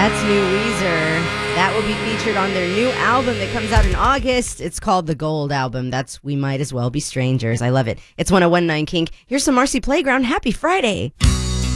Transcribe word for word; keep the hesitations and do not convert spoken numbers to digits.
That's new Weezer. That will be featured on their new album that comes out in August. It's called the Gold Album. That's We Might As Well Be Strangers. I love it. It's one oh one point nine Kink. Here's some Marcy Playground. Happy Friday.